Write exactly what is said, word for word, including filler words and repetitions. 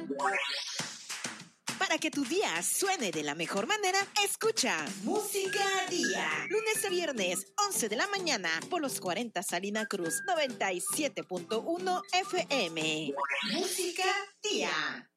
Para que tu día suene de la mejor manera, escucha Música Día. Lunes a viernes, once de la mañana, por los cuarenta Salina Cruz, noventa y siete punto uno F M. Música Día.